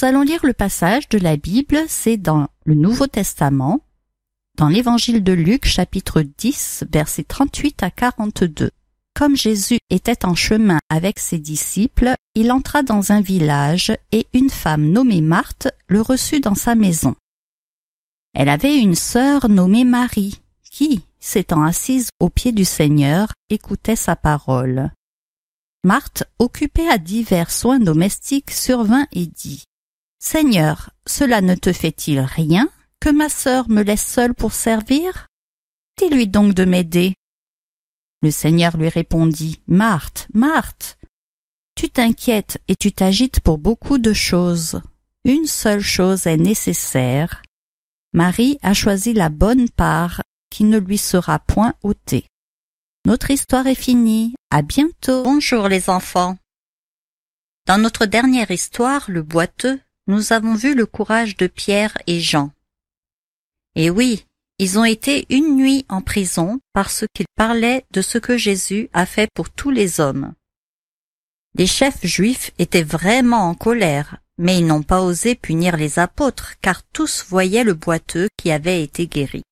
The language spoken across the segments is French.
Nous allons lire le passage de la Bible, c'est dans le Nouveau Testament, dans l'Évangile de Luc, chapitre 10, versets 38 à 42. Comme Jésus était en chemin avec ses disciples, il entra dans un village et une femme nommée Marthe le reçut dans sa maison. Elle avait une sœur nommée Marie, qui, s'étant assise aux pieds du Seigneur, écoutait sa parole. Marthe, occupée à divers soins domestiques, survint et dit « Seigneur, cela ne te fait-il rien que ma sœur me laisse seule pour servir? Dis-lui donc de m'aider. » Le Seigneur lui répondit « Marthe, Marthe, tu t'inquiètes et tu t'agites pour beaucoup de choses. Une seule chose est nécessaire. Marie a choisi la bonne part qui ne lui sera point ôtée. » Notre histoire est finie. À bientôt. Bonjour les enfants. Dans notre dernière histoire, le boiteux, nous avons vu le courage de Pierre et Jean. Et oui, ils ont été une nuit en prison parce qu'ils parlaient de ce que Jésus a fait pour tous les hommes. Les chefs juifs étaient vraiment en colère, mais ils n'ont pas osé punir les apôtres car tous voyaient le boiteux qui avait été guéri.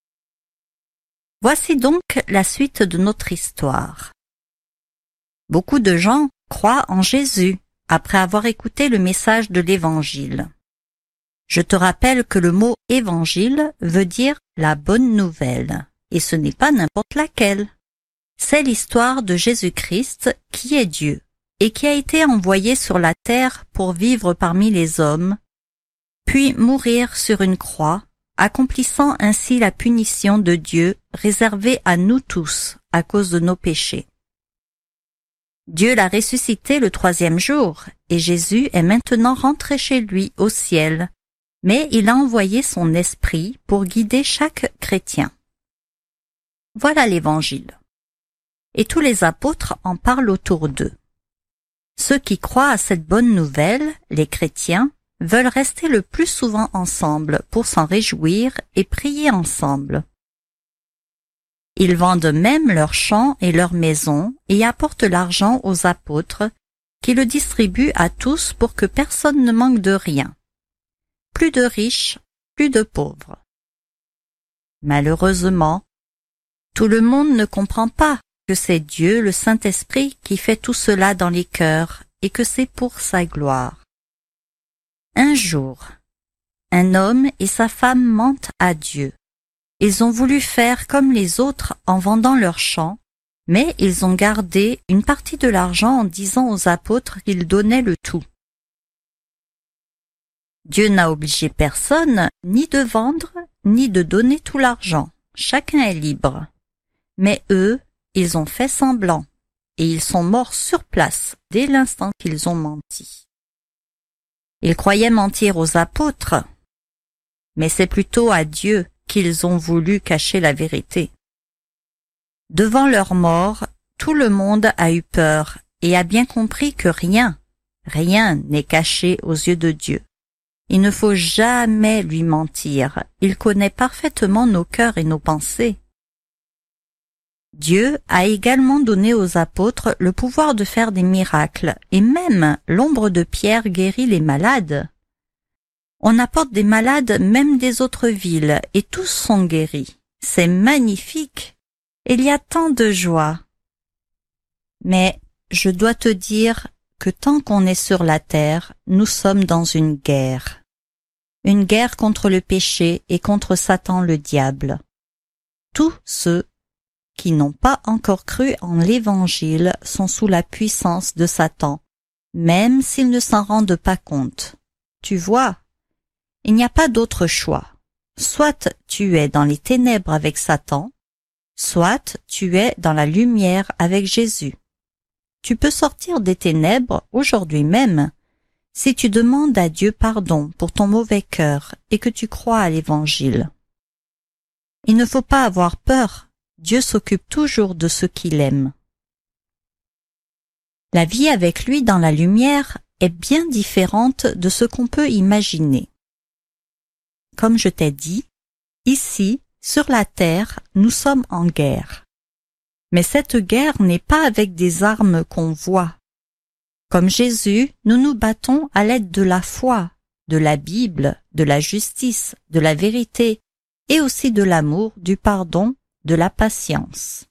Voici donc la suite de notre histoire. Beaucoup de gens croient en Jésus après avoir écouté le message de l'Évangile. Je te rappelle que le mot « évangile » veut dire « la bonne nouvelle » et ce n'est pas n'importe laquelle. C'est l'histoire de Jésus-Christ qui est Dieu et qui a été envoyé sur la terre pour vivre parmi les hommes, puis mourir sur une croix, accomplissant ainsi la punition de Dieu réservée à nous tous à cause de nos péchés. Dieu l'a ressuscité le 3e jour et Jésus est maintenant rentré chez lui au ciel, mais il a envoyé son esprit pour guider chaque chrétien. Voilà l'Évangile. Et tous les apôtres en parlent autour d'eux. Ceux qui croient à cette bonne nouvelle, les chrétiens, veulent rester le plus souvent ensemble pour s'en réjouir et prier ensemble. Ils vendent même leurs champs et leurs maisons et apportent l'argent aux apôtres qui le distribuent à tous pour que personne ne manque de rien. Plus de riches, plus de pauvres. Malheureusement, tout le monde ne comprend pas que c'est Dieu, le Saint-Esprit, qui fait tout cela dans les cœurs et que c'est pour sa gloire. Un jour, un homme et sa femme mentent à Dieu. Ils ont voulu faire comme les autres en vendant leurs champs, mais ils ont gardé une partie de l'argent en disant aux apôtres qu'ils donnaient le tout. Dieu n'a obligé personne ni de vendre ni de donner tout l'argent. Chacun est libre. Mais eux, ils ont fait semblant et ils sont morts sur place dès l'instant qu'ils ont menti. Ils croyaient mentir aux apôtres, mais c'est plutôt à Dieu qu'ils ont voulu cacher la vérité. Devant leur mort, tout le monde a eu peur et a bien compris que rien n'est caché aux yeux de Dieu. Il ne faut jamais lui mentir, il connaît parfaitement nos cœurs et nos pensées. Dieu a également donné aux apôtres le pouvoir de faire des miracles, et même l'ombre de Pierre guérit les malades. On apporte des malades même des autres villes, et tous sont guéris. C'est magnifique. Il y a tant de joie. Mais je dois te dire que tant qu'on est sur la terre, nous sommes dans une guerre. Une guerre contre le péché et contre Satan le diable. Tous ceux qui n'ont pas encore cru en l'Évangile sont sous la puissance de Satan, même s'ils ne s'en rendent pas compte. Tu vois, il n'y a pas d'autre choix. Soit tu es dans les ténèbres avec Satan, soit tu es dans la lumière avec Jésus. Tu peux sortir des ténèbres aujourd'hui même si tu demandes à Dieu pardon pour ton mauvais cœur et que tu crois à l'Évangile. Il ne faut pas avoir peur, Dieu s'occupe toujours de ceux qu'il aime. La vie avec lui dans la lumière est bien différente de ce qu'on peut imaginer. Comme je t'ai dit, ici, sur la terre, nous sommes en guerre. Mais cette guerre n'est pas avec des armes qu'on voit. Comme Jésus, nous nous battons à l'aide de la foi, de la Bible, de la justice, de la vérité et aussi de l'amour, du pardon, de la patience.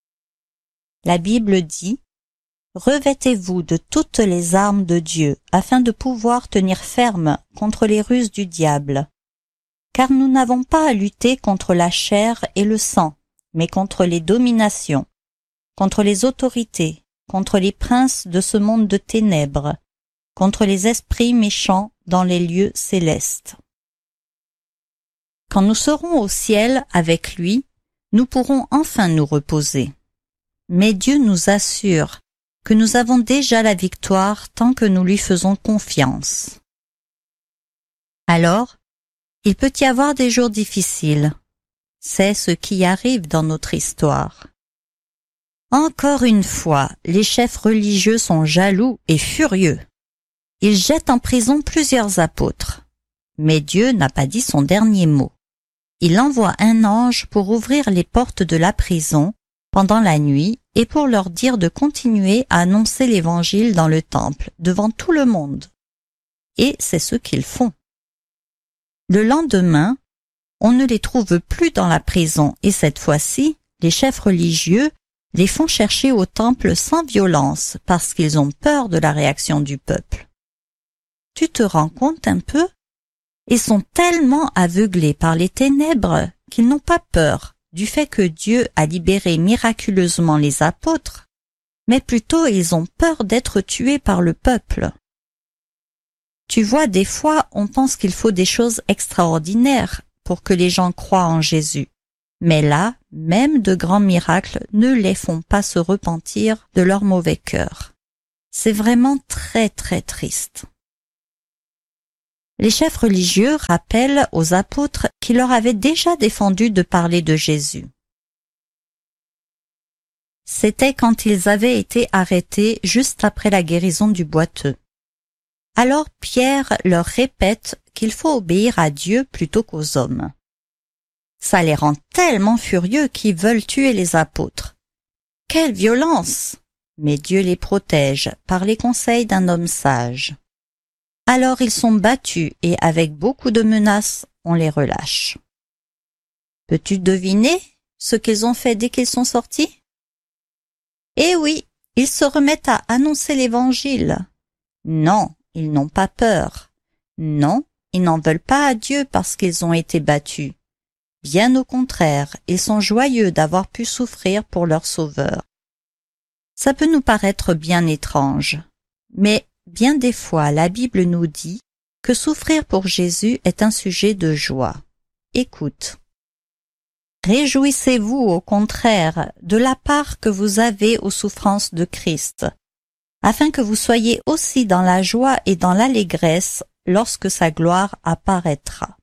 La Bible dit « Revêtez-vous de toutes les armes de Dieu afin de pouvoir tenir ferme contre les ruses du diable. Car nous n'avons pas à lutter contre la chair et le sang, mais contre les dominations, contre les autorités, contre les princes de ce monde de ténèbres, contre les esprits méchants dans les lieux célestes. » Quand nous serons au ciel avec lui, nous pourrons enfin nous reposer. Mais Dieu nous assure que nous avons déjà la victoire tant que nous lui faisons confiance. Alors, il peut y avoir des jours difficiles. C'est ce qui arrive dans notre histoire. Encore une fois, les chefs religieux sont jaloux et furieux. Ils jettent en prison plusieurs apôtres. Mais Dieu n'a pas dit son dernier mot. Il envoie un ange pour ouvrir les portes de la prison pendant la nuit et pour leur dire de continuer à annoncer l'évangile dans le temple devant tout le monde. Et c'est ce qu'ils font. Le lendemain, on ne les trouve plus dans la prison et cette fois-ci, les chefs religieux les font chercher au temple sans violence parce qu'ils ont peur de la réaction du peuple. Tu te rends compte un peu? Ils sont tellement aveuglés par les ténèbres qu'ils n'ont pas peur du fait que Dieu a libéré miraculeusement les apôtres, mais plutôt ils ont peur d'être tués par le peuple. Tu vois, des fois, on pense qu'il faut des choses extraordinaires pour que les gens croient en Jésus. Mais là, même de grands miracles ne les font pas se repentir de leur mauvais cœur. C'est vraiment très très triste. Les chefs religieux rappellent aux apôtres qui leur avaient déjà défendu de parler de Jésus. C'était quand ils avaient été arrêtés juste après la guérison du boiteux. Alors Pierre leur répète qu'il faut obéir à Dieu plutôt qu'aux hommes. Ça les rend tellement furieux qu'ils veulent tuer les apôtres. Quelle violence! Mais Dieu les protège par les conseils d'un homme sage. Alors ils sont battus et avec beaucoup de menaces, on les relâche. Peux-tu deviner ce qu'ils ont fait dès qu'ils sont sortis? Eh oui, ils se remettent à annoncer l'évangile. Non, ils n'ont pas peur. Non, ils n'en veulent pas à Dieu parce qu'ils ont été battus. Bien au contraire, ils sont joyeux d'avoir pu souffrir pour leur Sauveur. Ça peut nous paraître bien étrange, mais bien des fois la Bible nous dit que souffrir pour Jésus est un sujet de joie. Écoute. Réjouissez-vous au contraire de la part que vous avez aux souffrances de Christ, afin que vous soyez aussi dans la joie et dans l'allégresse lorsque sa gloire apparaîtra.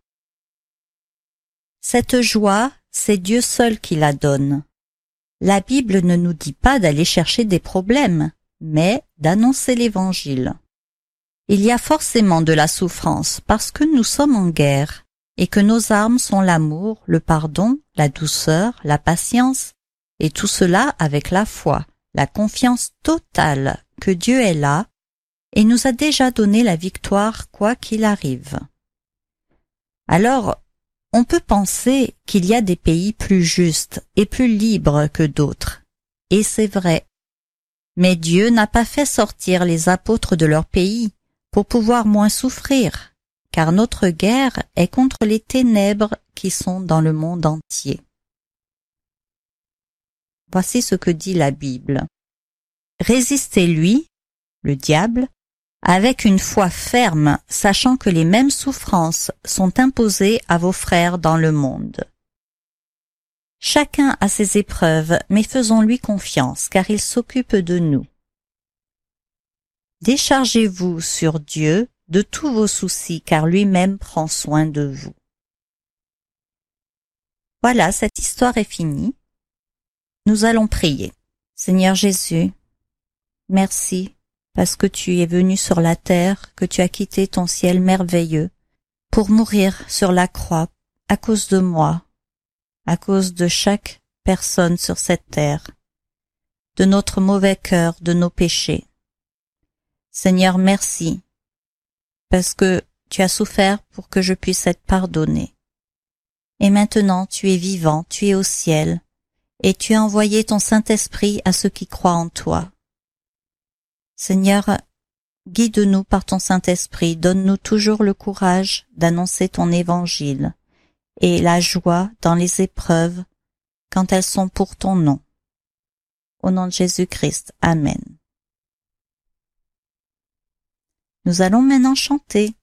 Cette joie, c'est Dieu seul qui la donne. La Bible ne nous dit pas d'aller chercher des problèmes, mais d'annoncer l'Évangile. Il y a forcément de la souffrance parce que nous sommes en guerre et que nos armes sont l'amour, le pardon, la douceur, la patience, et tout cela avec la foi, la confiance totale que Dieu est là et nous a déjà donné la victoire quoi qu'il arrive. Alors, on peut penser qu'il y a des pays plus justes et plus libres que d'autres, et c'est vrai. Mais Dieu n'a pas fait sortir les apôtres de leur pays pour pouvoir moins souffrir, car notre guerre est contre les ténèbres qui sont dans le monde entier. Voici ce que dit la Bible. Résistez-lui, le diable, avec une foi ferme, sachant que les mêmes souffrances sont imposées à vos frères dans le monde. Chacun a ses épreuves, mais faisons-lui confiance, car il s'occupe de nous. Déchargez-vous sur Dieu de tous vos soucis, car lui-même prend soin de vous. Voilà, cette histoire est finie. Nous allons prier. Seigneur Jésus, merci, parce que tu es venu sur la terre, que tu as quitté ton ciel merveilleux pour mourir sur la croix à cause de moi, à cause de chaque personne sur cette terre, de notre mauvais cœur, de nos péchés. Seigneur, merci, parce que tu as souffert pour que je puisse être pardonné. Et maintenant tu es vivant, tu es au ciel, et tu as envoyé ton Saint-Esprit à ceux qui croient en toi. Seigneur, guide-nous par ton Saint-Esprit, donne-nous toujours le courage d'annoncer ton évangile et la joie dans les épreuves quand elles sont pour ton nom. Au nom de Jésus-Christ, Amen. Nous allons maintenant chanter.